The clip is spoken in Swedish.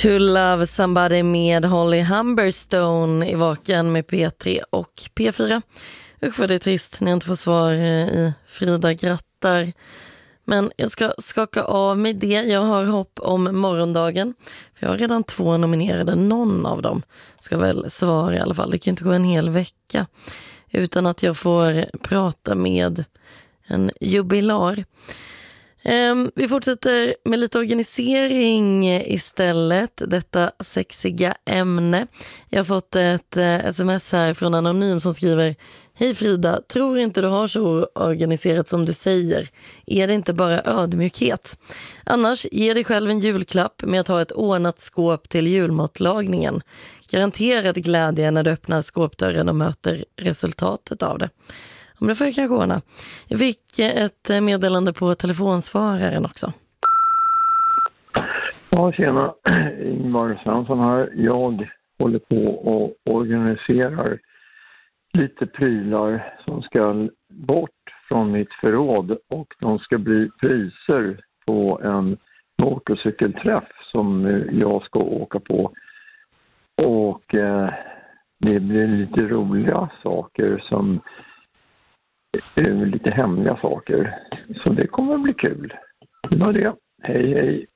To Love Somebody med Holly Humberstone i Vaken med P3 och P4. Usch vad det är trist när jag inte får svar i Frida grattar. Men jag ska skaka av mig det. Jag har hopp om morgondagen. För jag har redan 2 nominerade. Någon av dem ska väl svara i alla fall. Det kan inte gå en hel vecka utan att jag får prata med en jubilar. Vi fortsätter med lite organisering istället, detta sexiga ämne. Jag har fått ett sms här från Anonym som skriver: Hej Frida, tror inte du har så organiserat som du säger. Är det inte bara ödmjukhet? Annars, ge dig själv en julklapp med att ha ett ordnat skåp till julmatlagningen. Garanterad glädje när du öppnar skåpdörren och möter resultatet av det. Men det får jag kanske ordna. Jag fick ett meddelande på telefonsvararen också. Ja, tjena. Ingmar Svensson här. Jag håller på och organiserar lite prylar som ska bort från mitt förråd och de ska bli priser på en motorcykelträff som jag ska åka på. Och det blir lite roliga saker som lite hemliga saker. Så det kommer att bli kul. Det var det. Hej hej.